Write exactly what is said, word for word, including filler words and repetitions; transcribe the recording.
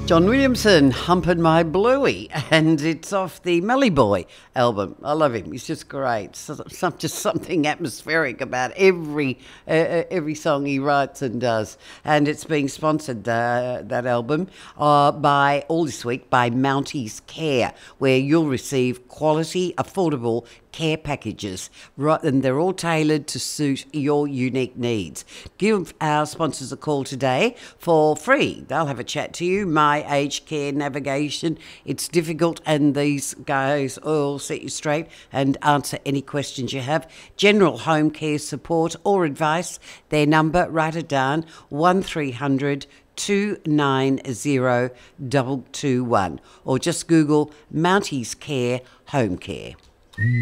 John Williamson, Humpin' My Bluey, and it's off the Melly Boy album. I love him. He's just great. So, some, just something atmospheric about every uh, every song he writes and does. And it's being sponsored, uh, that album, uh, by all this week by Mounties Care, where you'll receive quality, affordable care packages, right, and they're all tailored to suit your unique needs. Give our sponsors a call today for free. They'll have a chat to you. My Aged Care Navigation. It's difficult, and these guys will set you straight and answer any questions you have. General home care support or advice. Their number, write it down, one three hundred two nine zero two two one, or just Google Mounties Care Home Care.